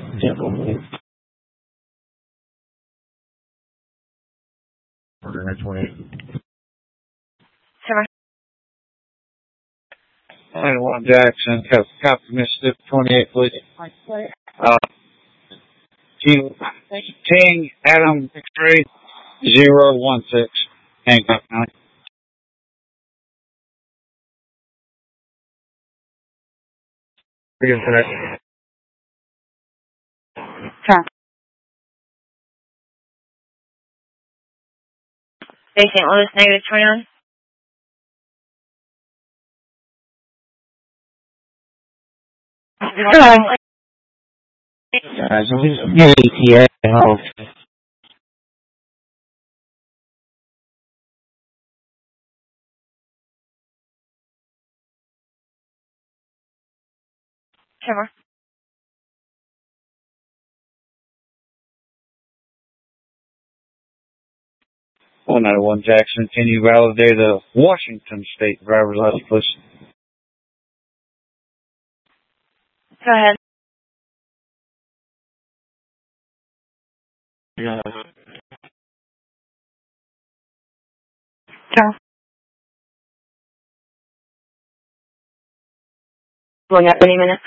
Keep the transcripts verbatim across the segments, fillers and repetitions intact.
Sure. ninety-one Jackson, copy Mississippi twenty-eight, please. Uh, King, King Adam X-ray zero one six, Hancock County. Sure. Bay Saint Louis, negative twenty-nine. Guys, I'm get E T A. Sure. one ninety-one Jackson, can you validate a Washington State driver's license, please? Go ahead. Yeah. Sure. Going up any minute.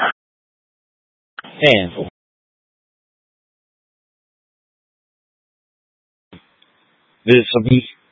And this will be